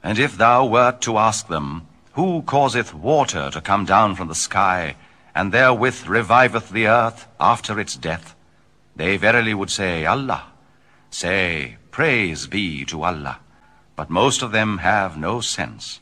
And if thou wert to ask them, Who causeth water to come down from the sky, and therewith reviveth the earth after its death? They verily would say, Allah. Say, Praise be to Allah. But most of them have no sense.